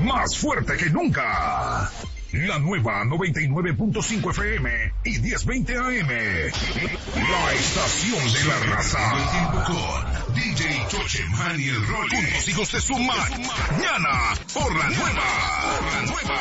más fuerte que nunca. La nueva 99.5 FM y 1020 AM. La estación de la raza. Con DJ Choche, Man y el Rolly. Juntos hijos se suman. Mañana por la nueva.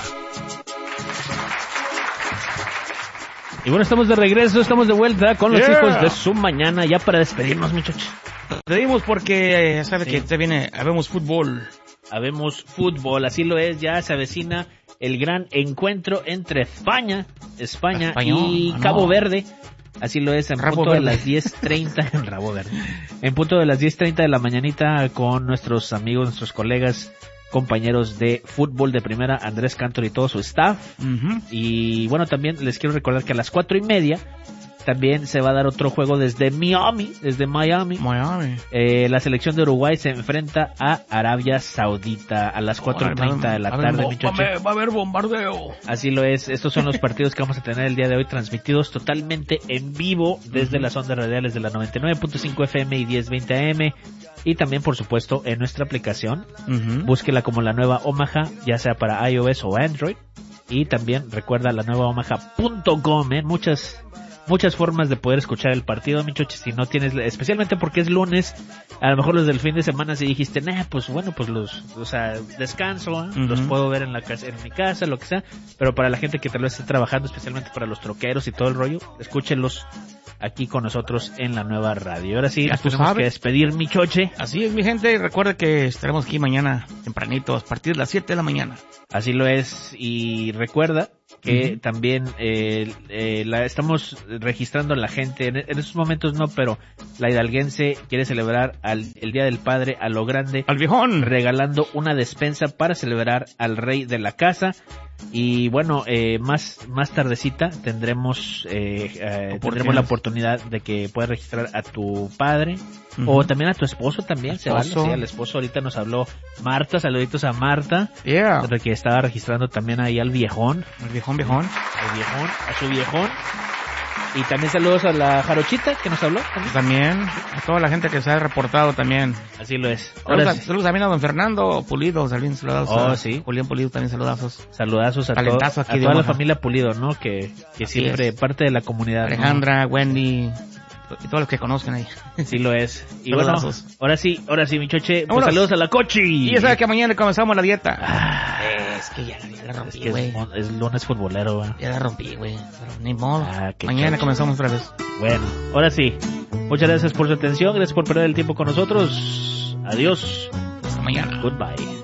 Y bueno, estamos de regreso, estamos de vuelta con los hijos de su mañana, ya para despedirnos, muchachos. Nos despedimos porque ya sabe que te viene, habemos fútbol. Habemos fútbol, así lo es, ya se avecina el gran encuentro entre España y Cabo Verde. Así lo es, en Rabo punto Verde. de las 10:30, en Rabo Verde. En punto de las 10:30 de la mañanita con nuestros amigos, nuestros colegas, compañeros de fútbol de primera, Andrés Cantor y todo su staff. Uh-huh. Y bueno, también les quiero recordar que a las 4:30 también se va a dar otro juego desde Miami. La selección de Uruguay se enfrenta a Arabia Saudita a las 4:30 de la tarde, mi choche. Va a haber bombardeo. Así lo es, estos son los partidos que vamos a tener el día de hoy transmitidos totalmente en vivo desde las ondas radiales de la 99.5 FM y 1020 AM. Y también, por supuesto, en nuestra aplicación. Uh-huh. Búsquela como la nueva Omaha, ya sea para iOS o Android. Y también recuerda la nueva Omaha.com, muchas formas de poder escuchar el partido, mi choche. Si no tienes, especialmente porque es lunes, a lo mejor los del fin de semana si dijiste, pues bueno, pues descanso, Uh-huh. los puedo ver en mi casa, lo que sea. Pero para la gente que tal vez esté trabajando, especialmente para los troqueros y todo el rollo, escúchenlos aquí con nosotros en la nueva radio. Ahora sí, nos tenemos que despedir, mi choche. Así es, mi gente, y recuerda que estaremos aquí mañana tempranito, a partir de las 7 de la mañana. Así lo es, y recuerda que Uh-huh. también estamos registrando a la gente, en estos momentos no, pero la hidalguense quiere celebrar el Día del Padre a lo grande, ¡Al viejón! regalando una despensa para celebrar al rey de la casa. Y bueno, más tardecita tendremos la oportunidad de que puedas registrar a tu padre. Uh-huh. O también a tu esposo también, se vale, sí, al esposo. Ahorita nos habló Marta, saluditos a Marta, de que estaba registrando también ahí al viejón. El viejón. A su viejón. Y también saludos a la Jarochita que nos habló También a toda la gente que se ha reportado también. Así lo es. Saludos también a don Fernando Pulido, también saludazos. Sí. Julián Pulido también saludazos. Saludazos a Aquí toda la familia Pulido, ¿no? Que siempre parte de la comunidad. Alejandra, ¿no? Wendy y todos los que conozcan ahí. Sí lo es. Y saludazos. Bueno, ahora sí, mi choche, pues saludos a la Cochi. Y ya sabes que mañana comenzamos la dieta. Es que ya la rompí, güey. Es lunes futbolero, güey. Ya la rompí, güey. Ni modo. Mañana choche. comenzamos otra vez. Bueno, ahora sí. Muchas gracias por su atención. Gracias por perder el tiempo con nosotros. Adiós. Hasta mañana. Goodbye.